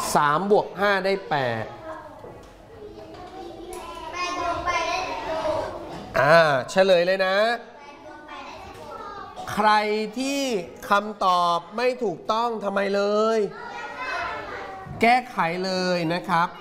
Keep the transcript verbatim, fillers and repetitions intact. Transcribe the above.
สามบวกห้าได้แปดอ่าเฉลยเลยนะใครที่คำตอบไม่ถูกต้องทำไมเลยแก้ไขเลยนะครับ